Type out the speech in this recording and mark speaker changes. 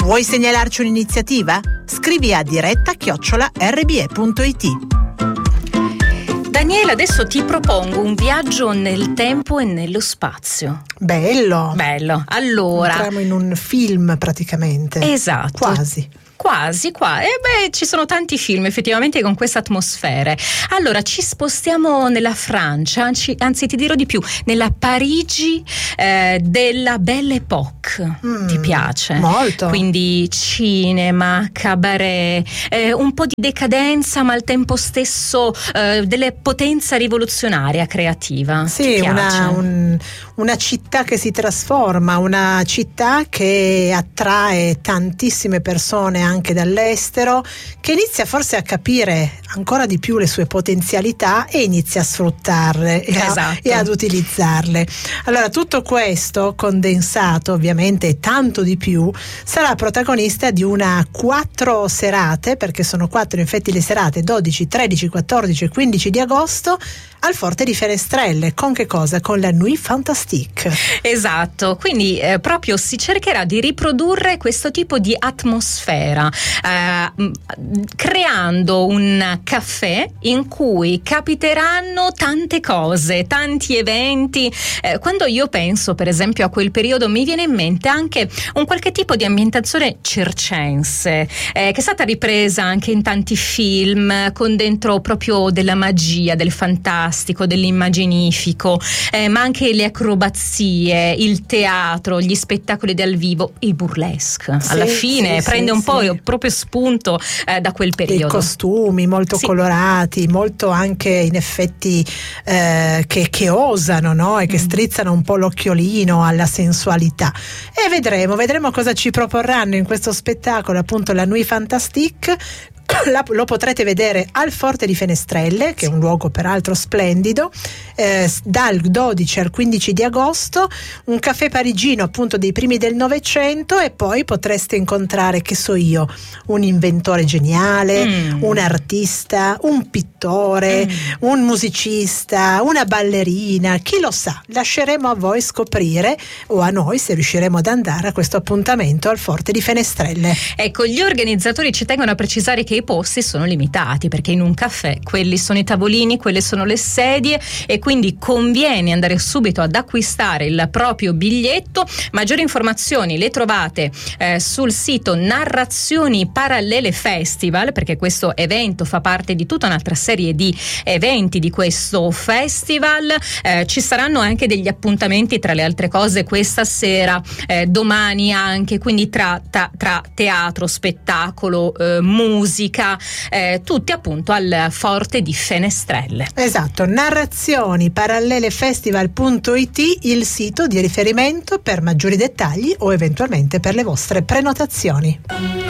Speaker 1: Vuoi segnalarci un'iniziativa? Scrivi a diretta@rbe.it.
Speaker 2: Daniela, adesso ti propongo un viaggio nel tempo e nello spazio.
Speaker 1: Bello.
Speaker 2: Allora,
Speaker 1: entriamo in un film praticamente.
Speaker 2: Esatto. Quasi qua. Ci sono tanti film effettivamente con questa atmosfera. Allora, ci spostiamo nella Francia, anzi ti dirò di più, nella Parigi della Belle Époque. Ti piace?
Speaker 1: Molto.
Speaker 2: Quindi cinema, cabaret, un po' di decadenza ma al tempo stesso delle potenza rivoluzionaria creativa.
Speaker 1: Sì, una città che si trasforma, una città che attrae tantissime persone anche dall'estero, che inizia forse a capire ancora di più le sue potenzialità e inizia a sfruttarle e ad utilizzarle. Allora, tutto questo condensato, ovviamente, e tanto di più, sarà protagonista di una 4 serate, perché sono 4 infatti le serate, 12, 13, 14 e 15 di agosto, al Forte di Fenestrelle. Con che cosa? Con la Nuit Fantastique.
Speaker 2: Esatto, quindi proprio si cercherà di riprodurre questo tipo di atmosfera, creando un caffè in cui capiteranno tante cose, tanti eventi. Quando io penso per esempio a quel periodo mi viene in mente anche un qualche tipo di ambientazione circense, che è stata ripresa anche in tanti film, con dentro proprio della magia, del fantastico, dell'immaginifico, ma anche le acrobazie, il teatro, gli spettacoli dal vivo, il burlesque. Alla fine prende un po' proprio spunto da quel periodo.
Speaker 1: I costumi molto colorati, molto anche in effetti che osano, no? E che strizzano un po' l'occhiolino alla sensualità. E vedremo cosa ci proporranno in questo spettacolo, appunto la Nuit Fantastique. Lo potrete vedere al Forte di Fenestrelle, che è un luogo peraltro splendido, dal 12 al 15 di agosto, un caffè parigino appunto dei primi del Novecento, e poi potreste incontrare, che so io, un inventore geniale, un artista, un pittore, un musicista, una ballerina, chi lo sa, lasceremo a voi scoprire, o a noi se riusciremo ad andare a questo appuntamento al Forte di Fenestrelle.
Speaker 2: Ecco, gli organizzatori ci tengono a precisare che i posti sono limitati, perché in un caffè quelli sono i tavolini, quelle sono le sedie, e quindi conviene andare subito ad acquistare il proprio biglietto. Maggiori informazioni le trovate sul sito Narrazioni Parallele Festival, perché questo evento fa parte di tutta un'altra serie di eventi di questo festival. Ci saranno anche degli appuntamenti, tra le altre cose, questa sera, domani anche, quindi tra teatro, spettacolo, musica, tutti appunto al Forte di Fenestrelle.
Speaker 1: Esatto, narrazioniparallelefestival.it, il sito di riferimento per maggiori dettagli o eventualmente per le vostre prenotazioni.